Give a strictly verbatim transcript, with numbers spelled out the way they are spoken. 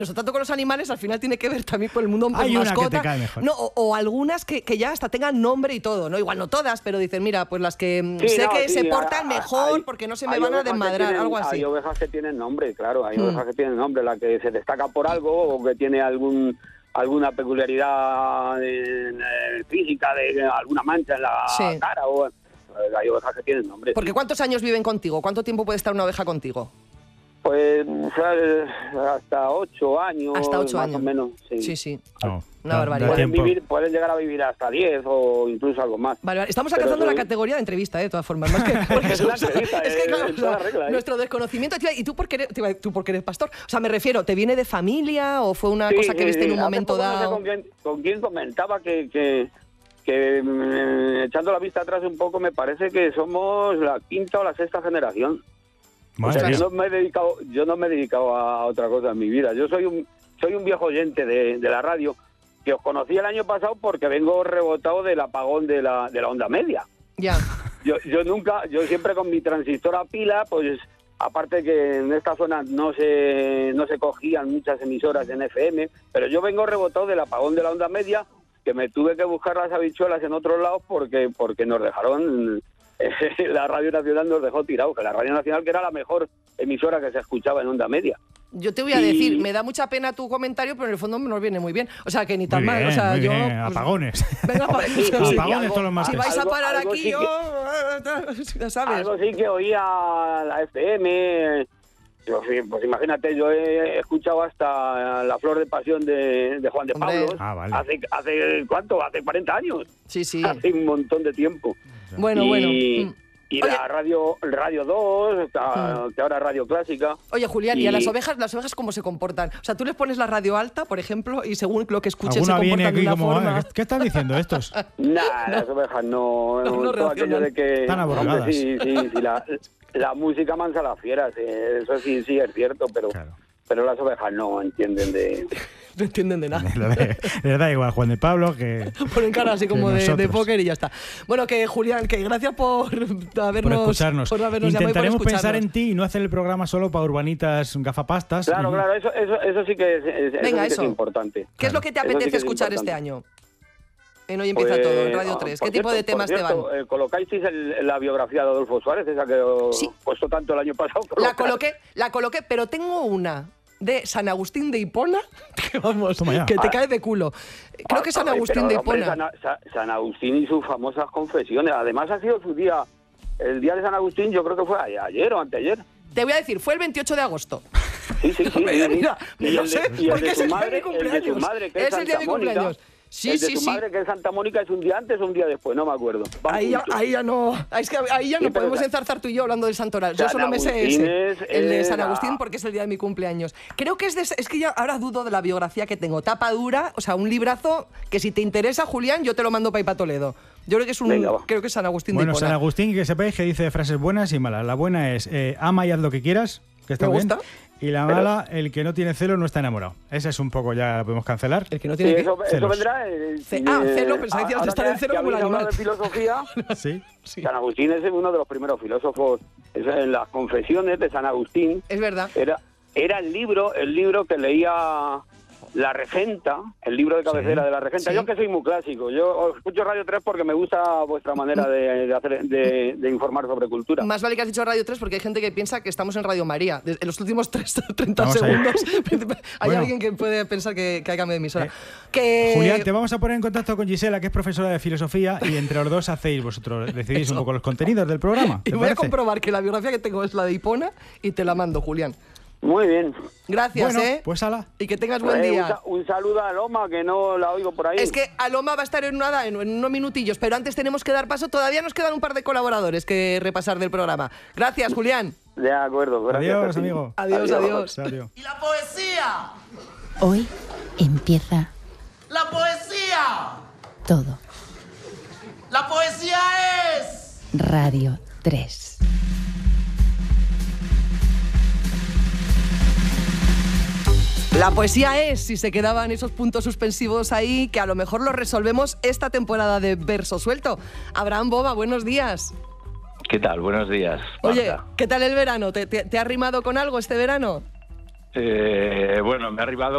Nuestro trato con los animales al final tiene que ver también con el mundo Hay mascota. una que te cae mejor. No, o, o algunas que, que ya hasta tengan nombre y todo, ¿no? Igual no todas, pero dicen, mira, pues las que Sí, sé no, que sí, se portan hay- mejor hay- porque no se me hay van a ovejas que desmadrar, tienen- algo así. Hay ovejas que tienen nombre, claro, hay Hmm. ovejas que tienen nombre, la que se destaca por algo o que tiene algún alguna peculiaridad de- de física, de alguna mancha en la Sí. cara, o hay ovejas que tienen nombre. Porque ¿cuántos años viven contigo? ¿Cuánto tiempo puede estar una oveja contigo? Pues ¿sabes? Hasta ocho años, Hasta ocho más años. o menos. Sí, Sí, sí. No, Una da- barbaridad. da Pueden, tiempo. vivir, pueden llegar a vivir hasta diez o incluso algo más. Vale, vale. Estamos Pero alcanzando soy- la categoría de entrevista, ¿eh? De todas formas. Más que, porque Es una o sea, entrevista, es que, eh, claro, en toda o sea, regla, ¿eh? nuestro desconocimiento... Tío, ¿y tú por, qué eres, tío, tú por qué eres pastor? O sea, me refiero, ¿te viene de familia o fue una Sí, cosa que sí, viste en sí. un Hace momento poco no sé dado? con, quién, con quién comentaba que, que, que mm, echando la vista atrás un poco, me parece que somos la quinta o la sexta generación. O Madre sea, mía. yo no me he dedicado, yo no me he dedicado a otra cosa en mi vida. Yo soy un soy un viejo oyente de, de la radio que os conocí el año pasado porque vengo rebotado del apagón de la de la onda media. Ya. Yo yo nunca, yo siempre con mi transistor a pila, pues aparte que en esta zona no se no se cogían muchas emisoras en F M, pero yo vengo rebotado del apagón de la onda media, que me tuve que buscar las habichuelas en otros lados porque porque nos dejaron la Radio Nacional nos dejó tirados, que la Radio Nacional que era la mejor emisora que se escuchaba en onda media. Yo te voy a Y- decir, me da mucha pena tu comentario, pero en el fondo nos viene muy bien. O sea, que ni tan Muy mal. bien, O sea, muy yo. bien. pues, Apagones. Venga, Hombre, pa- sí, sí, Apagones y todos los algo- martes. si vais a algo- parar algo aquí, sí yo. que- Ya sabes. Algo sí que oía la F M. Yo, sí, pues imagínate, yo he escuchado hasta La Flor de Pasión de, de Juan de Hombre. Pablo. Ah, vale. Hace, hace ¿cuánto? Hace cuarenta años. Sí, sí. Hace un montón de tiempo. Bueno, y, bueno. Mm. Y Oye. la radio Radio dos, está- que ahora es Radio Clásica. Oye, Julián, ¿y a Y- las ovejas, las ovejas cómo se comportan? O sea, tú les pones la radio alta, por ejemplo, y según lo que escuches Alguna se viene comportan de aquí una como, forma. "Ah, ¿qué, ¿qué están diciendo estos? Nah, las ovejas no. No, no todo aquello reaccionan. de que. Están hombre, aborregadas. sí, sí, sí, la, la música mansa a las fieras, eh, eso sí, sí es cierto, pero, Claro. pero las ovejas no entienden de. No entienden de nada. Lo de- Les da igual Juan de Pablo que... Ponen cara así como Que de, de nosotros. póker y ya está. Bueno, que Julián, que gracias por habernos, por escucharnos. por habernos llamado y por Intentaremos pensar escucharnos. en ti y no hacer el programa solo para urbanitas gafapastas. Claro, y- claro, eso, eso, eso sí que es, es- eso Venga, sí que eso. es importante. ¿Qué es lo que te Eso sí apetece que es escuchar este importante. año? En Hoy Empieza Pues, Todo, en Radio ah, tres. por ¿Qué tipo cierto- de temas por te cierto, van? eh, colocáis el- la biografía de Adolfo Suárez, esa que os Sí. puesto tanto el año pasado. La colocar. coloqué, la coloqué, pero tengo una de San Agustín de Hipona, que vamos, Toma ya. que te Ah. cae de culo. Creo que San Ay, Agustín pero, de hombre, Hipona. San, Sa- San Agustín y sus famosas confesiones. Además ha sido su día, el día de San Agustín, yo creo que fue a- ayer o anteayer. Te voy a decir, fue el veintiocho de agosto. Sí, sí, sí. Mira, sí. mira, Y lo el sé, de- y el porque de es su el día de madre- mi el de su cumpleaños. madre, que Es es el día de mi Santa Mónica. cumpleaños. Sí, el de sí, su sí. madre, que es Santa Mónica, es un día antes o un día después, no me acuerdo. Van Ahí ya, juntos. ahí ya no, es que ahí ya Sí, no pero podemos Sa- enzarzar tú y yo hablando del santoral. Yo San solo me sé Agustín ese, es- el de es San la- Agustín, porque es el día de mi cumpleaños. Creo que es de, es que ya ahora dudo de la biografía que tengo. Tapa dura, o sea, un librazo que si te interesa, Julián, yo te lo mando para ir para Toledo. Yo creo que es un, Venga, va. creo que es San Agustín Bueno, de Hipona. San Agustín, que sepáis que dice frases buenas y malas. La buena es, eh, ama y haz lo que quieras, que está Me bien. gusta. Y la Pero- mala, el que no tiene celo no está enamorado. Esa es un poco, ya la podemos cancelar. El que no Sí, tiene que... eso, eso Celos. vendrá. eh, Ce- ah, eh, celo, pensaba que decías de ahora estar en celo que como el habéis hablado animal. de filosofía, Sí. Sí, San Agustín es uno de los primeros filósofos. Es en las confesiones de San Agustín. es verdad. Era, era el libro, el libro que leía La Regenta, el libro de cabecera Sí. de La Regenta. Sí. Yo que soy muy clásico, yo escucho Radio tres porque me gusta vuestra manera de, de hacer, de, de informar sobre cultura. Más vale que has dicho Radio tres porque hay gente que piensa que estamos en Radio María. De- En los últimos tres, treinta Vamos allá. segundos hay Bueno. alguien que puede pensar que, que hay cambio de emisora. Eh, que... Julián, te vamos a poner en contacto con Gisela, que es profesora de filosofía, y entre los dos hacéis vosotros, decidís un poco los contenidos del programa. Y ¿te voy a parece? comprobar que la biografía que tengo es la de Hipona y te la mando, Julián. Muy bien. Gracias, Bueno, ¿eh? pues ala. Y que tengas buen Eh, un, día. sa- un saludo a Loma, que no la oigo por ahí. Es que Aloma va a estar en nada, en, en unos minutillos, pero antes tenemos que dar paso. Todavía nos quedan un par de colaboradores que repasar del programa. Gracias, Julián. De acuerdo, gracias. Adiós, a ti. amigo. Adiós, adiós. Adiós. ¿Y la poesía? Hoy empieza ¡La poesía! todo. ¡La poesía es! Radio tres. La poesía es, si se quedaban esos puntos suspensivos ahí, que a lo mejor los resolvemos esta temporada de Verso Suelto. Abraham Boba, buenos días. ¿Qué tal? Buenos días. Oye, Marta. ¿qué tal el verano? ¿Te, te, te ha rimado con algo este verano? Eh, bueno, me ha arribado